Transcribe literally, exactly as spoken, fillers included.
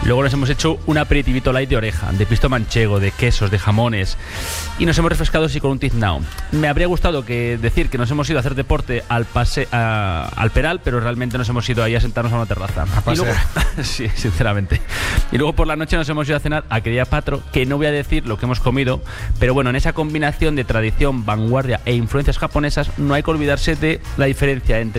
Luego nos hemos hecho un aperitivito light de oreja, de pisto manchego, de quesos, de jamones. Y nos hemos refrescado sí con un tiznao. Me habría gustado que decir que nos hemos ido a hacer deporte al pase a, al Peral, pero realmente nos hemos ido ahí a sentarnos a una terraza. A y luego, sí, sinceramente. Y luego por la noche nos hemos ido a cenar a Querida Patro, que no voy a decir lo que hemos comido, pero bueno, en esa combinación de tradición, vanguardia e influencias japonesas no hay que olvidarse de la diferencia entre